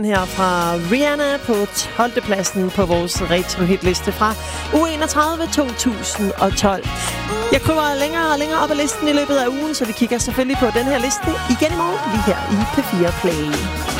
her fra Rihanna på 12. pladsen på vores retro-hitliste fra uge 31 2012. Jeg kryber længere og længere op ad listen i løbet af ugen, så vi kigger selvfølgelig på den her liste igen i morgen, lige her i P4 Play.